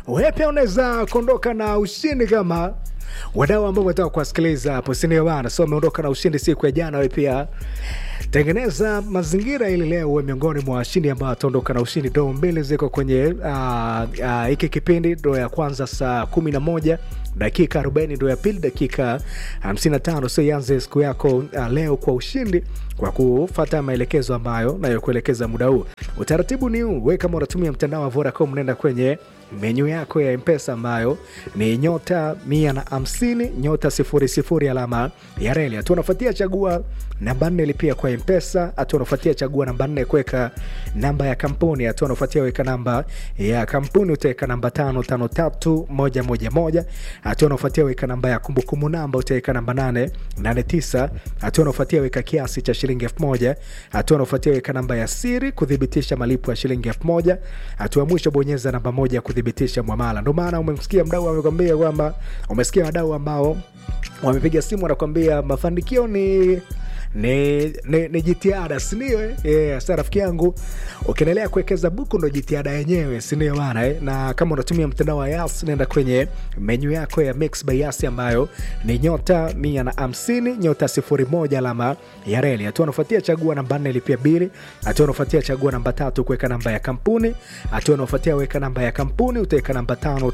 wewe pia unaweza kuondoka na ushindi kama wadau ambao wataka kusikiliza hapo, si ndio bana? So umeondoka na ushindi siku ya jana, wewe pia tengeneza mazingira ili leo uwe miongoni mwa washindi ambao wataondoka na ushindi. Doo mbili ziko kwenye hiki kipindi. Doo ya kwanza saa 11 dakika 40, doo ya pili dakika 55. So ianze siku yako leo kwa ushindi kwa kufuata maelekezo ambayo nayokuelekeza muda huu. Utaratibu ni huu: wewe kama unatumia mtandao wa Vodacom, nenda kwenye menu yako ya M-Pesa ambayo ni nyota 150 nyota 00 alama ya reli. Hatua unafuatia chagua namba 4 lipia kwa M-Pesa. Hatua unafuatia chagua namba 4 kuweka namba ya kampuni. Hatua unafuatia weka namba ya kampuni, utaweka namba 553111. Hatua unafuatia weka namba ya kumbukumbu namba, utaweka namba 889. Hatua unafuatia weka kiasi cha shilingi 1000. Hatua unafuatia weka namba ya siri kudhibitisha malipo ya shilingi 1000. Hatua mwisho bonyeza namba 1 kudhibitisha muamala. Ndio maana umemsikia mdau amekwambia kwamba umesikia wadau ambao wamepiga simu wanakuambia mafanikio ni jitihada, si ndio? Sasa rafiki yangu, ukiendelea kuwekeza buku ndo jitihada yenyewe, si ndio bana? Na kama unatumia mtandao wa Yas, nenda kwenye menu yako ya Mix by Yas ambayo ni nyota 150 nyota 01 alama ya reli. Hatua unafuatia chagua namba 4 lipia bili. Hatua unafuatia chagua namba 3 kuweka namba ya kampuni. Hatua unafuatia weka namba ya kampuni, utaweka namba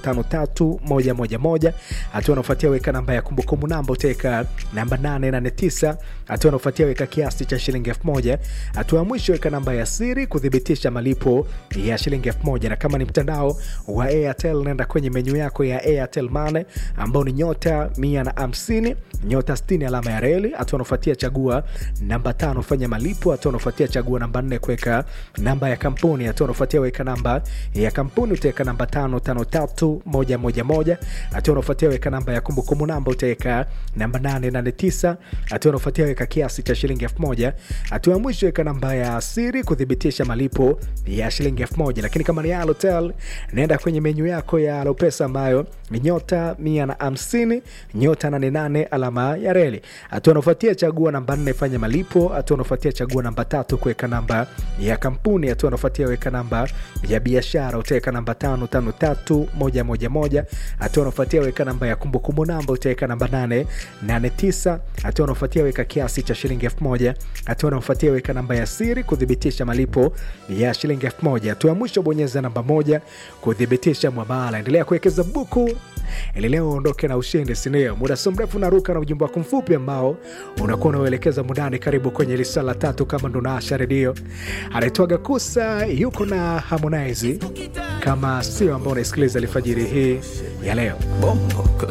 553111. Hatua unafuatia weka namba ya kumbukumbu namba, utaweka namba 889. Hatua unafuatia weka kiasi cha shilingi 1000. Hatua mwisho weka namba ya siri kudhibitisha malipo ya shilingi 1000. Na kama ni mtandao wa Airtel, nenda kwenye menu yako ya Airtel Money ambao ni nyota 150 nyota 60 alama ya reli. Hatua unafuatia chagua namba 5 fanya malipo. Hatua unafuatia chagua namba 4 kuweka namba ya kampuni. Hatua unafuatia weka namba ya kampuni, utaweka namba 553111. Hatua unafuatia weka namba ya kumbukumbu namba, utaweka namba 889. Hatua unafuatia weka kiasi cha shilingi 1000. Hatua mwisho weka namba ya siri kudhibitisha malipo ya shilingi 1000. Lakini kama ni Halotel, nenda kwenye menu yako ya Halopesa ambayo ni nyota 150 nyota 88 alama ya reli. Hatua unafuatia chagua namba 4 fanya malipo. Hatua unafuatia chagua namba 3 kuweka namba ya kampuni. Hatua unafuatia weka namba ya biashara, utaweka namba 553111. Hatua unafuatia weka namba ya kumbukumbu namba, utaweka namba 889. Hatua unafuatia weka kiasi cha shilingi 1000. Hatua unafuatia weka namba ya siri kudhibitisha malipo ya shilingi 1000. Hatua mwisho bonyeza namba 1 kudhibitisha muamala. Endelea kuwekeza buku ili leo uondoke na ushindi, si ndio? Muda si mrefu naruka na ujumbe wako mfupi ambao unakuwa unaelekeza mudani. Karibu kwenye risala 3 kama ndo naasha redio. Anaitwaga Kusa, yuko na Harmonize, kama sio ambao unaisikiliza alfajiri hii ya leo.